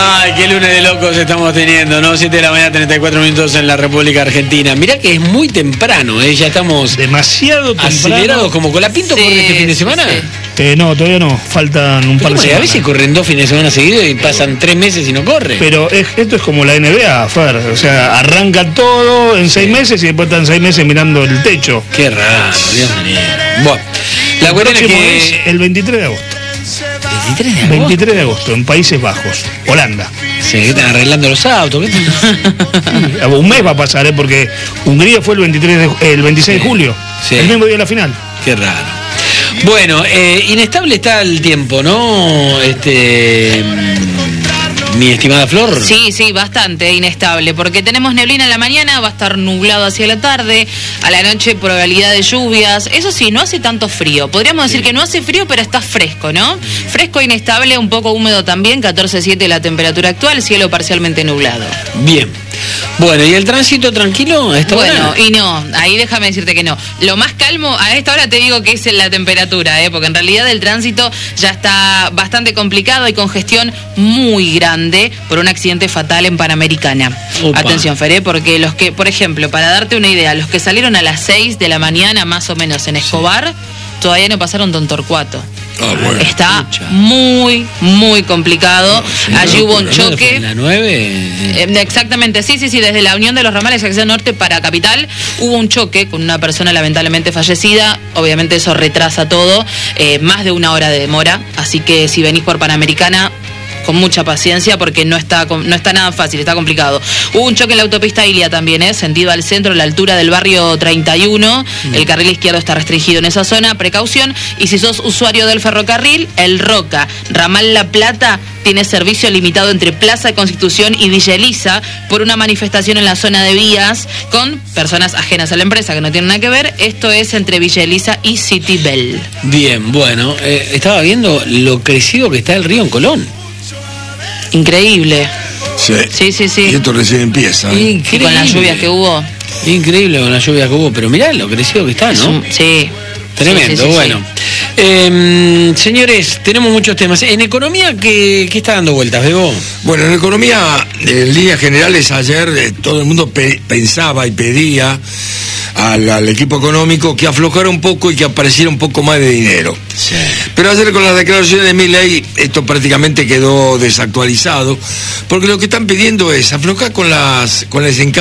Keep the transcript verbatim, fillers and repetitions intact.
Ay, qué lunes de locos estamos teniendo, ¿no? siete de la mañana, treinta y cuatro minutos en la República Argentina. Mirá que es muy temprano, ¿eh? Ya estamos demasiado temprano. Acelerados, como Colapinto. Sí, corre este fin de semana. Sí, sí. Eh, no, todavía no, faltan un par de semanas. A veces corren dos fines de semana seguidos y pasan tres meses y no corre. Pero es, esto es como la N B A, Fer. O sea, arranca todo en seis sí. meses y después están seis meses mirando el techo. Qué raro, Dios mío. Bueno, la cuestión es que es el veintitrés de agosto. ¿veintitrés de agosto? veintitrés de agosto, en Países Bajos, Holanda. Sí, ¿qué están arreglando los autos? ¿Qué están... Un mes va a pasar, ¿eh? Porque Hungría fue el, veintitrés de, el veintiséis sí. de julio, sí. el mismo día de la final. Qué raro. Bueno, eh, inestable está el tiempo, ¿no? Este... Mi estimada Flor. Sí, sí, bastante inestable, porque tenemos neblina en la mañana, va a estar nublado hacia la tarde, a la noche probabilidad de lluvias. Eso sí, no hace tanto frío. Podríamos decir sí. que no hace frío, pero está fresco, ¿no? Fresco, inestable, un poco húmedo también, catorce coma siete la temperatura actual, cielo parcialmente nublado. Bien. Bueno, ¿y el tránsito tranquilo a esta hora? Bueno, y no, ahí déjame decirte que no. Lo más calmo a esta hora te digo que es la temperatura, ¿eh? Porque en realidad el tránsito ya está bastante complicado, hay congestión muy grande por un accidente fatal en Panamericana. Opa. Atención, Feré, porque los que, por ejemplo, para darte una idea, los que salieron a las seis de la mañana más o menos en Escobar, sí. todavía no pasaron Don Torcuato. Ah, bueno. Está Mucha. muy, muy complicado. No, Allí no, hubo un choque. ¿En la nueve? Eh, exactamente, sí, sí, sí. Desde la Unión de los Ramales Acceso Norte para Capital hubo un choque con una persona lamentablemente fallecida. Obviamente eso retrasa todo. Eh, más de una hora de demora. Así que si venís por Panamericana, con mucha paciencia porque no está no está nada fácil, está complicado. Hubo un choque en la autopista Ilia también, ¿eh? Sentido al centro, a la altura del barrio treinta y uno. Mm. El carril izquierdo está restringido en esa zona, precaución. Y si sos usuario del ferrocarril, el Roca, ramal La Plata, tiene servicio limitado entre Plaza Constitución y Villa Elisa por una manifestación en la zona de vías con personas ajenas a la empresa que no tienen nada que ver. Esto es entre Villa Elisa y City Bell. Bien, bueno, eh, estaba viendo lo crecido que está el río en Colón. Increíble. Sí. Sí, sí, sí. Y esto recién empieza. ¿eh? Increíble. Y con las lluvias que hubo. Increíble con las lluvias que hubo, pero mirá lo crecido que está, ¿no? Sí. Tremendo, sí, sí, sí, bueno. Sí. Eh, señores, tenemos muchos temas. En economía, ¿qué, qué está dando vueltas, Bebo? Bueno, en economía, en líneas generales, ayer eh, todo el mundo pe- pensaba y pedía al, al equipo económico que aflojara un poco y que apareciera un poco más de dinero. Sí. Pero ayer con las declaraciones de Milei esto prácticamente quedó desactualizado, porque lo que están pidiendo es aflojar con las con las